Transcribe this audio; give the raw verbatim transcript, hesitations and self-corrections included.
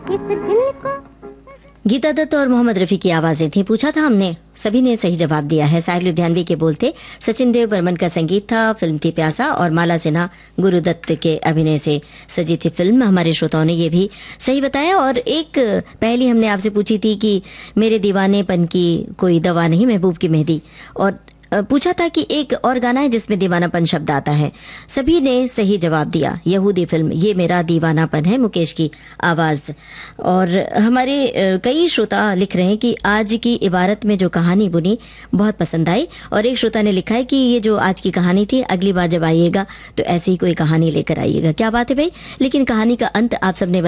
इस दिल को। गीता दत्त और मोहम्मद रफी की आवाजें थी। पूछा था हमने, सभी ने सही जवाब दिया है। साहिर लुधियानवी के बोल थे, सचिन देव बर्मन का संगीत था, फिल्म थी प्यासा और माला सिन्हा गुरुदत्त के अभिनय से सजी थी फिल्म। हमारे श्रोताओं ने ये भी सही बताया। और एक पहली हमने आपसे पूछी थी कि मेरे दीवानेपन की कोई दवा नहीं, महबूब की मेहंदी, और पूछा था कि एक और गाना है जिसमें दीवानापन शब्द आता है। सभी ने सही जवाब दिया। यहूदी फिल्म ये मेरा दीवानापन है, मुकेश की आवाज। और हमारे कई श्रोता लिख रहे हैं कि आज की इबारत में जो कहानी बुनी बहुत पसंद आई। और एक श्रोता ने लिखा है कि ये जो आज की कहानी थी, अगली बार जब आइएगा तो ऐसी ही कोई कहानी लेकर आइएगा। क्या बात है भाई, लेकिन कहानी का अंत आप सबने